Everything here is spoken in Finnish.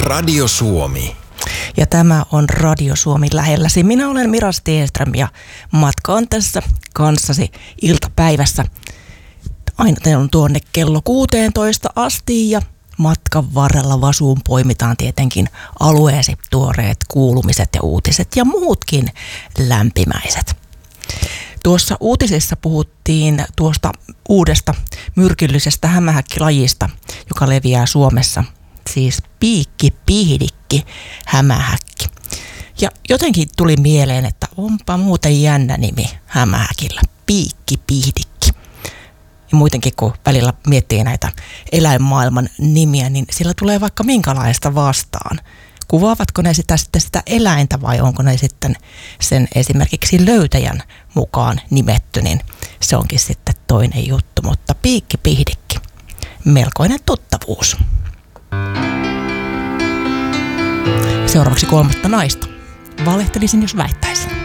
Radio Suomi. Ja tämä on Radio Suomi lähelläsi. Minä olen Mira Stenström ja matka on tässä kanssasi iltapäivässä. Aina on tuonne kello 16 asti ja matkan varrella vasuun poimitaan tietenkin alueesi tuoreet kuulumiset ja uutiset ja muutkin lämpimäiset. Tuossa uutisissa puhuttiin tuosta uudesta myrkyllisestä hämähäkkilajista, joka leviää Suomessa. Siis piikkipihdikki hämähäkki. Ja jotenkin tuli mieleen, että onpa muuten jännä nimi hämähäkillä. Piikkipihdikki. Ja muutenkin kun välillä miettii näitä eläinmaailman nimiä, niin sillä tulee vaikka minkälaista vastaan. Kuvaavatko ne sitä eläintä vai onko ne sitten sen esimerkiksi löytäjän mukaan nimetty, niin se onkin sitten toinen juttu. Mutta piikkipihdikki, melkoinen tuttavuus. Seuraavaksi 3 naista. Valehtelisin, jos väittäisin.